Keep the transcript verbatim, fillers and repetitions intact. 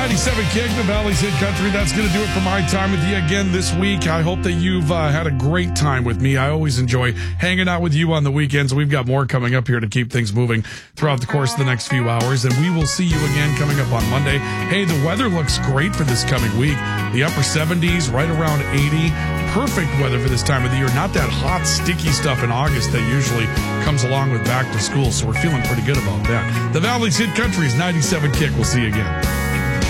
ninety-seven Kick, the Valley's Hit Country. That's going to do it for my time with you again this week. I hope that you've uh, had a great time with me. I always enjoy hanging out with you on the weekends. We've got more coming up here to keep things moving throughout the course of the next few hours, and we will see you again coming up on Monday. Hey, the weather looks great for this coming week. The upper seventies, right around eighty. Perfect weather for this time of the year. Not that hot, sticky stuff in August that usually comes along with back to school, so we're feeling pretty good about that. The Valley's Hit Country is ninety-seven Kick. We'll see you again.